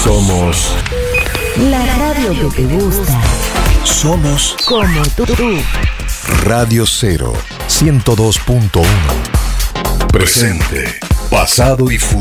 Somos la radio que te gusta. Somos Como tú. Radio 0, 102.1. Presente, pasado y futuro.